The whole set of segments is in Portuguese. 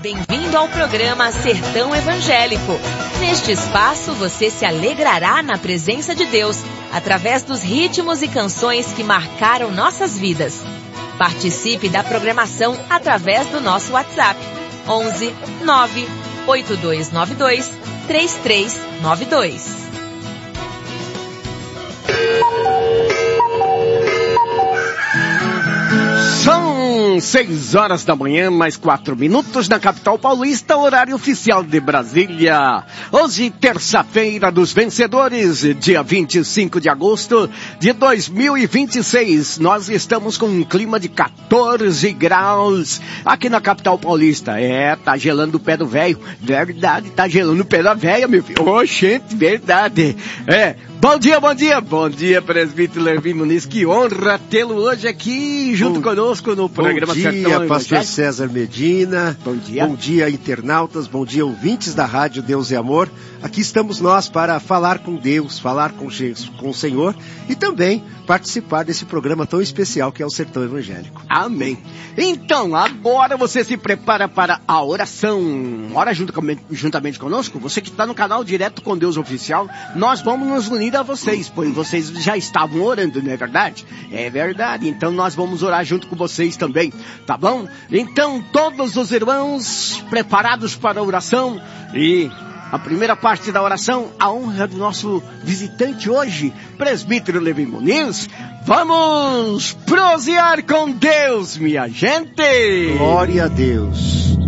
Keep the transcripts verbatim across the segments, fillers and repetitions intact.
Bem-vindo ao programa Sertão Evangélico. Neste espaço você se alegrará na presença de Deus, através dos ritmos e canções que marcaram nossas vidas. Participe da programação através do nosso WhatsApp, onze nove oito dois nove dois três três nove dois. São seis horas da manhã, mais quatro minutos na capital paulista, horário oficial de Brasília. Hoje, terça-feira dos vencedores, dia vinte e cinco de agosto de dois mil e vinte e seis. Nós estamos com um clima de quatorze graus aqui na capital paulista. É, tá gelando o pé do velho. Verdade, tá gelando o pé da velha, meu filho. Ô, gente, verdade. É. Bom dia, bom dia, bom dia, presbítero Levi Muniz, que honra tê-lo hoje aqui junto bom, conosco no programa Sertão Evangélico. Bom dia, pastor César Medina, bom dia. Bom dia, internautas, bom dia, ouvintes da rádio Deus é Amor. Aqui estamos nós para falar com Deus, falar com, com o Senhor e também participar desse programa tão especial que é o Sertão Evangélico. Amém. Então, agora você se prepara para a oração. Ora juntamente, juntamente conosco, você que está no canal Direto com Deus Oficial, nós vamos nos unir a vocês, pois vocês já estavam orando, não é verdade? É verdade, então nós vamos orar junto com vocês também, tá bom? Então, todos os irmãos preparados para a oração e... a primeira parte da oração, a honra do nosso visitante hoje, presbítero Levi Muniz. Vamos prosear com Deus, minha gente! Glória a Deus!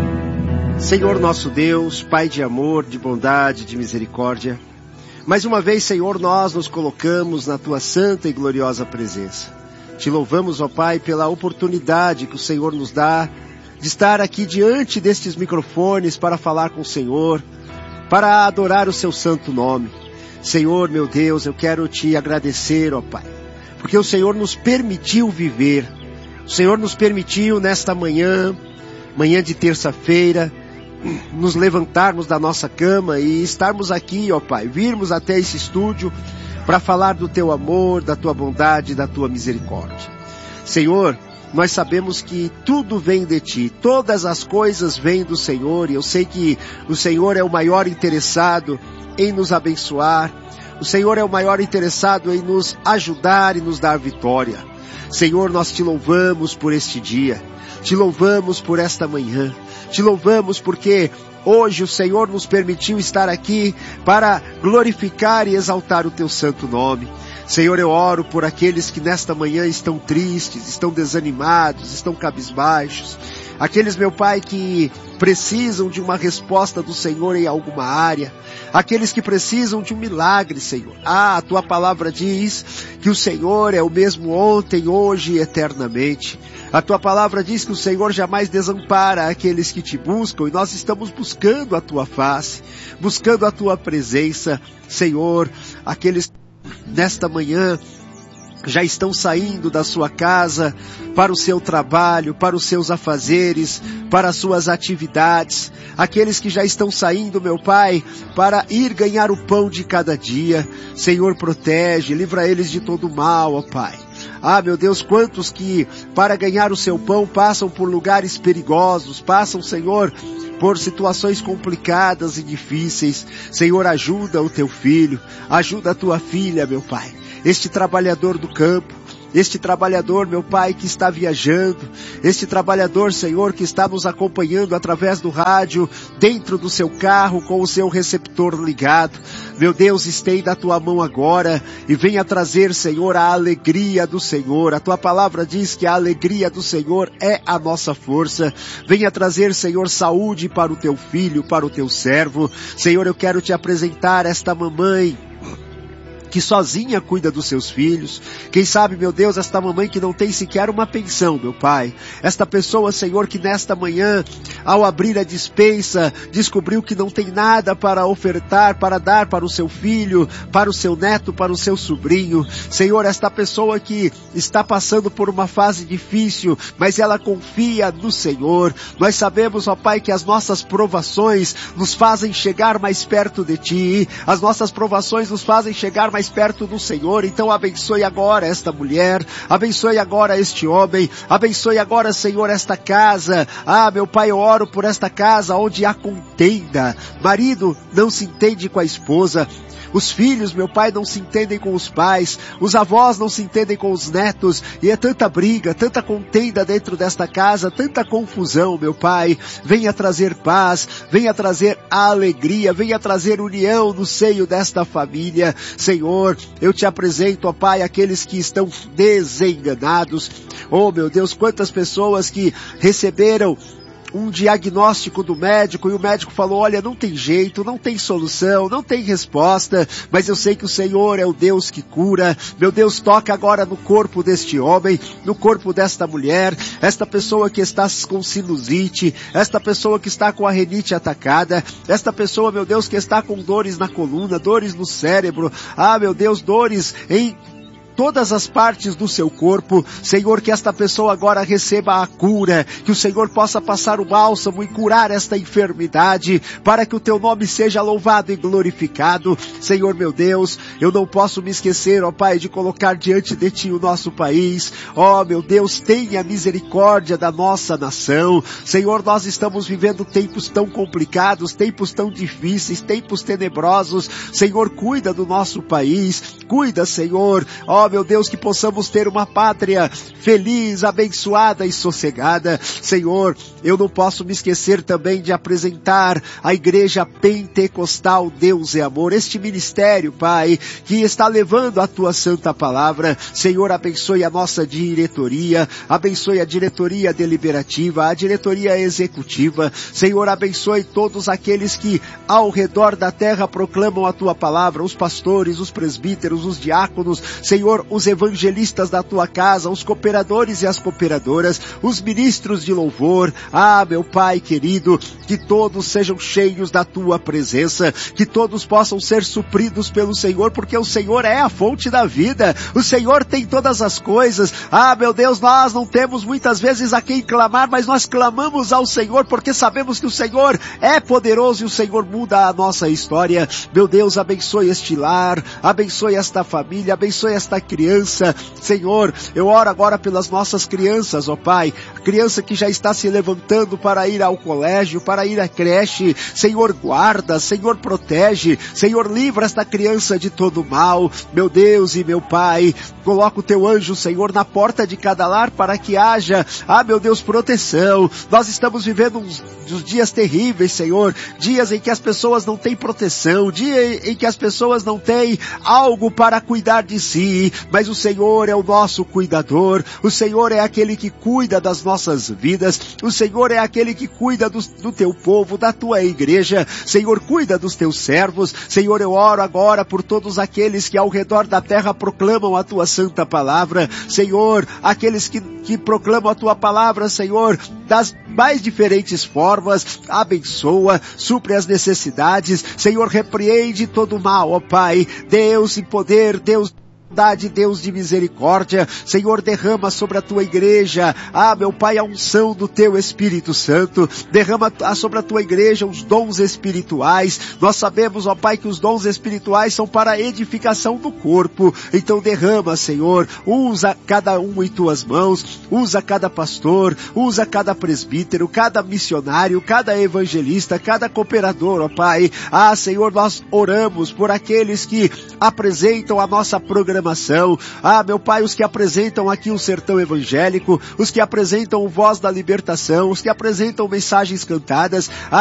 Senhor nosso Deus, Pai de amor, de bondade, de misericórdia, mais uma vez, Senhor, nós nos colocamos na Tua santa e gloriosa presença. Te louvamos, ó Pai, pela oportunidade que o Senhor nos dá de estar aqui diante destes microfones para falar com o Senhor, para adorar o seu santo nome. Senhor, meu Deus, eu quero te agradecer, ó Pai, porque o Senhor nos permitiu viver. O Senhor nos permitiu nesta manhã, manhã de terça-feira, nos levantarmos da nossa cama e estarmos aqui, ó Pai, virmos até esse estúdio para falar do teu amor, da tua bondade, da tua misericórdia. Senhor, nós sabemos que tudo vem de Ti, todas as coisas vêm do Senhor, e eu sei que o Senhor é o maior interessado em nos abençoar, o Senhor é o maior interessado em nos ajudar e nos dar vitória. Senhor, nós Te louvamos por este dia, Te louvamos por esta manhã, Te louvamos porque hoje o Senhor nos permitiu estar aqui para glorificar e exaltar o Teu santo nome. Senhor, eu oro por aqueles que nesta manhã estão tristes, estão desanimados, estão cabisbaixos. Aqueles, meu Pai, que precisam de uma resposta do Senhor em alguma área. Aqueles que precisam de um milagre, Senhor. Ah, a Tua palavra diz que o Senhor é o mesmo ontem, hoje e eternamente. A Tua palavra diz que o Senhor jamais desampara aqueles que Te buscam, e nós estamos buscando a Tua face, buscando a Tua presença. Senhor, aqueles nesta manhã já estão saindo da sua casa para o seu trabalho, para os seus afazeres, para as suas atividades. Aqueles que já estão saindo, meu Pai, para ir ganhar o pão de cada dia. Senhor, protege, livra eles de todo mal, ó Pai. Ah, meu Deus, quantos que para ganhar o seu pão passam por lugares perigosos, passam, Senhor, por situações complicadas e difíceis. Senhor, ajuda o Teu filho, ajuda a Tua filha, meu Pai. Este trabalhador do campo, este trabalhador, meu Pai, que está viajando, este trabalhador, Senhor, que está nos acompanhando através do rádio, dentro do seu carro, com o seu receptor ligado. Meu Deus, estenda a Tua mão agora e venha trazer, Senhor, a alegria do Senhor. A Tua palavra diz que a alegria do Senhor é a nossa força. Venha trazer, Senhor, saúde para o Teu filho, para o Teu servo. Senhor, eu quero Te apresentar esta mamãe que sozinha cuida dos seus filhos. Quem sabe, meu Deus, esta mamãe que não tem sequer uma pensão, meu Pai. Esta pessoa, Senhor, que nesta manhã, ao abrir a despensa, descobriu que não tem nada para ofertar, para dar para o seu filho, para o seu neto, para o seu sobrinho. Senhor, esta pessoa que está passando por uma fase difícil, mas ela confia no Senhor. Nós sabemos, ó Pai, que as nossas provações nos fazem chegar mais perto de Ti. As nossas provações nos fazem chegar mais mais perto do Senhor. Então abençoe agora esta mulher, abençoe agora este homem, abençoe agora, Senhor, esta casa. Ah, meu Pai, eu oro por esta casa onde há contenda. Marido não se entende com a esposa. Os filhos, meu Pai, não se entendem com os pais, os avós não se entendem com os netos, e é tanta briga, tanta contenda dentro desta casa, tanta confusão, meu Pai. Venha trazer paz, venha trazer alegria, venha trazer união no seio desta família. Senhor, eu te apresento, ó Pai, aqueles que estão desenganados. Oh, meu Deus, quantas pessoas que receberam um diagnóstico do médico e o médico falou, olha, não tem jeito, não tem solução, não tem resposta, mas eu sei que o Senhor é o Deus que cura. Meu Deus, toca agora no corpo deste homem, no corpo desta mulher, esta pessoa que está com sinusite, esta pessoa que está com a renite atacada, esta pessoa, meu Deus, que está com dores na coluna, dores no cérebro, ah, meu Deus, dores em todas as partes do seu corpo. Senhor, que esta pessoa agora receba a cura, que o Senhor possa passar o bálsamo e curar esta enfermidade, para que o teu nome seja louvado e glorificado. Senhor, meu Deus, eu não posso me esquecer, ó Pai, de colocar diante de ti o nosso país. Ó, meu Deus, tenha misericórdia da nossa nação. Senhor, nós estamos vivendo tempos tão complicados, tempos tão difíceis, tempos tenebrosos. Senhor, cuida do nosso país, cuida, Senhor, ó, meu Deus, que possamos ter uma pátria feliz, abençoada e sossegada. Senhor, eu não posso me esquecer também de apresentar a Igreja Pentecostal Deus é Amor, este ministério, Pai, que está levando a tua santa palavra. Senhor, abençoe a nossa diretoria, abençoe a diretoria deliberativa, a diretoria executiva. Senhor, abençoe todos aqueles que ao redor da terra proclamam a tua palavra, os pastores, os presbíteros, os diáconos, Senhor, os evangelistas da tua casa, os cooperadores e as cooperadoras, os ministros de louvor. Ah, meu Pai querido, que todos sejam cheios da tua presença, que todos possam ser supridos pelo Senhor, porque o Senhor é a fonte da vida, o Senhor tem todas as coisas. Ah, meu Deus, nós não temos muitas vezes a quem clamar, mas nós clamamos ao Senhor, porque sabemos que o Senhor é poderoso e o Senhor muda a nossa história. Meu Deus, abençoe este lar, abençoe esta família, abençoe esta criança. Senhor, eu oro agora pelas nossas crianças, ó Pai, a criança que já está se levantando para ir ao colégio, para ir à creche. Senhor, guarda, Senhor, protege, Senhor, livra esta criança de todo mal. Meu Deus e meu Pai, coloca o teu anjo, Senhor, na porta de cada lar para que haja, ah, meu Deus, proteção. Nós estamos vivendo uns, uns dias terríveis, Senhor, dias em que as pessoas não têm proteção, dias em que as pessoas não têm algo para cuidar de si, mas o Senhor é o nosso cuidador, o Senhor é aquele que cuida das nossas vidas, o Senhor é aquele que cuida do, do teu povo, da tua igreja. Senhor, cuida dos teus servos. Senhor, eu oro agora por todos aqueles que ao redor da terra proclamam a tua santa palavra. Senhor, aqueles que, que proclamam a tua palavra, Senhor, das mais diferentes formas, abençoa, supre as necessidades. Senhor, repreende todo o mal, ó Pai, Deus em poder, Deus bondade, Deus de misericórdia. Senhor, derrama sobre a tua igreja, ah, meu Pai, a unção do teu Espírito Santo. Derrama sobre a tua igreja os dons espirituais. Nós sabemos, ó Pai, que os dons espirituais são para a edificação do corpo. Então derrama, Senhor, usa cada um em tuas mãos, usa cada pastor, usa cada presbítero, cada missionário, cada evangelista, cada cooperador, ó Pai. Ah, Senhor, nós oramos por aqueles que apresentam a nossa programação. Ah, meu Pai, os que apresentam aqui o Sertão Evangélico, os que apresentam o Voz da Libertação, os que apresentam mensagens cantadas. Ah,